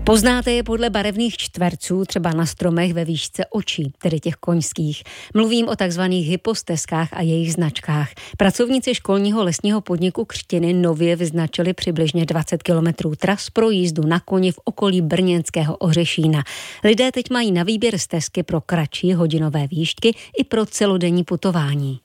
Poznáte je podle barevných čtverců, třeba na stromech ve výšce očí, tedy těch koňských. Mluvím o takzvaných hypostezkách a jejich značkách. Pracovníci školního lesního podniku Křtiny nově vyznačili přibližně 20 kilometrů tras pro jízdu na koni v okolí brněnského Ořešína. Lidé teď mají na výběr stezky pro kratší hodinové výšky i pro celodenní putování.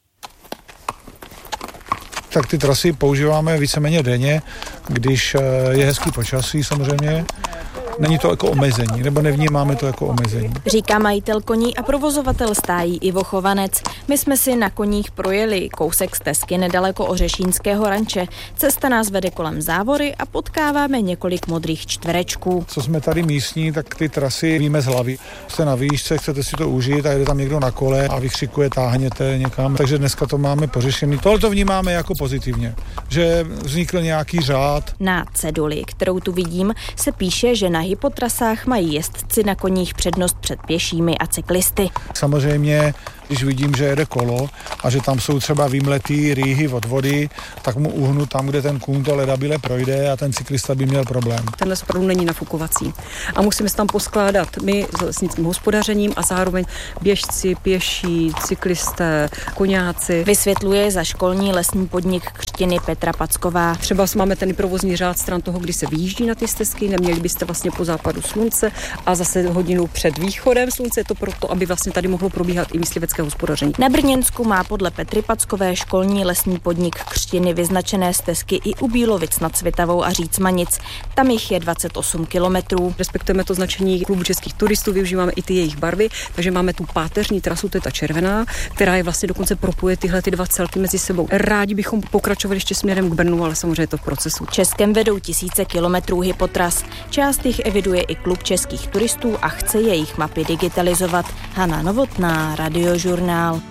Tak ty trasy používáme víceméně denně, když je hezký počasí samozřejmě. Není to jako omezení, nebo nevnímáme to jako omezení. Říká majitel koní a provozovatel stájí Ivo Chovanec. My jsme si na koních projeli kousek stezky nedaleko Ořešínského ranče. Cesta nás vede kolem závory a potkáváme několik modrých čtverečků. Co jsme tady místní, tak ty trasy víme z hlavy. Jste na výšce, chcete si to užít a jde tam někdo na kole a vykřikuje, táhněte někam. Takže dneska to máme pořešený. Tohle to vnímáme jako pozitivně, že vznikl nějaký řád. Na ceduli, kterou tu vidím, se píše, že na hypotrasách mají jezdci na koních přednost před pěšími a cyklisty. Samozřejmě, když vidím, že jede kolo a že tam jsou třeba vymletý rýhy od vody, tak mu uhnu tam, kde ten kůň to ledabile projde a ten cyklista by měl problém. Tenhle opravdu není nafukovací. A musíme se tam poskládat my s lesnickým hospodařením a zároveň běžci, pěší, cyklisté, koňáci. Vysvětluje za školní lesní podnik Křtiny Petra Packová. Třeba máme ten provozní řád stran toho, kdy se vyjíždí na ty stezky, neměli byste vlastně po západu slunce a zase hodinu před východem slunce, je to proto, aby vlastně tady mohlo probíhat i myslivecké hospodaření. Na Brněnsku má podle Petry Packové školní lesní podnik Křtiny vyznačené stezky i u Bílovic nad Svitavou a Řícmanic. Tam jich je 28 kilometrů. Respektujeme to značení klubu českých turistů, využíváme i ty jejich barvy, takže máme tu páteřní trasu, to je ta červená, která je vlastně dokonce propojuje tyhle ty dva celky mezi sebou. Rádi bychom pokračovali ještě směrem k Brnu, ale samozřejmě je to v procesu. Českem vedou tisíce kilometrů hypotras. Část jich eviduje i klub českých turistů a chce jejich mapy digitalizovat. Hana Novotná, Radiožurnál.